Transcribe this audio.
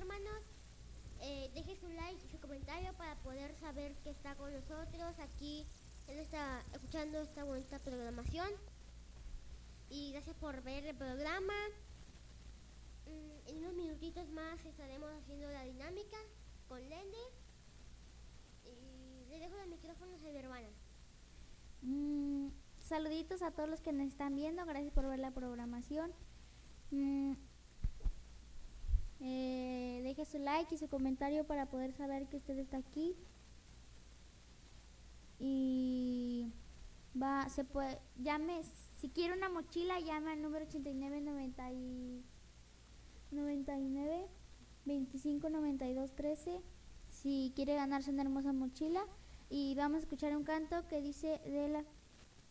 hermanos. Deje su like y su comentario para poder saber que está con nosotros aquí escuchando esta bonita programación. Y gracias por ver el programa. En unos minutitos más estaremos haciendo la dinámica con Lende. Y le dejo los micrófonos a mi hermana. Saluditos a todos los que nos están viendo. Gracias por ver la programación. Deje su like y su comentario para poder saber que usted está aquí. Y llame, si quiere una mochila, llame al número 89 25 92 13 si quiere ganarse una hermosa mochila. Y vamos a escuchar un canto que dice